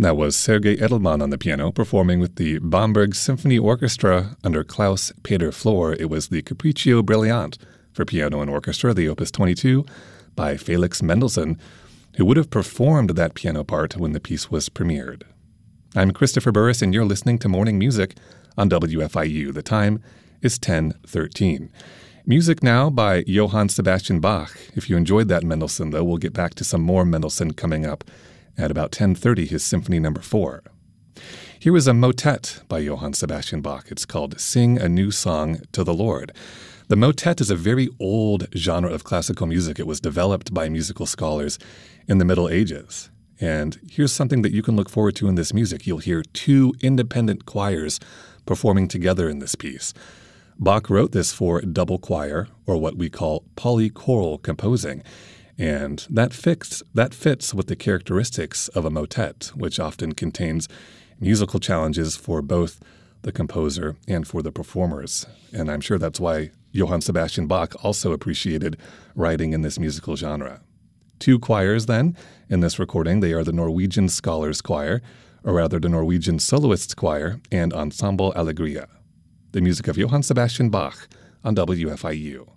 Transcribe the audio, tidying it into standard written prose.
That was Sergei Edelman on the piano, performing with the Bamberg Symphony Orchestra under Klaus-Peter Flor. It was the Capriccio Brilliant for piano and orchestra, the Opus 22, by Felix Mendelssohn, who would have performed that piano part when the piece was premiered. I'm Christopher Burris, and you're listening to Morning Music on WFIU. The time is 10:13. Music now by Johann Sebastian Bach. If you enjoyed that Mendelssohn, though, we'll get back to some more Mendelssohn coming up at about 10:30, his Symphony No. 4. Here is a motet by Johann Sebastian Bach. It's called Sing a New Song to the Lord. The motet is a very old genre of classical music. It was developed by musical scholars in the Middle Ages. And here's something that you can look forward to in this music. You'll hear two independent choirs performing together in this piece. Bach wrote this for double choir, or what we call polychoral composing. And that fits with the characteristics of a motet, which often contains musical challenges for both the composer and for the performers. And I'm sure that's why Johann Sebastian Bach also appreciated writing in this musical genre. Two choirs, then, in this recording. They are the Norwegian Scholars Choir, or rather the Norwegian Soloists Choir, and Ensemble Allegria. The music of Johann Sebastian Bach on WFIU.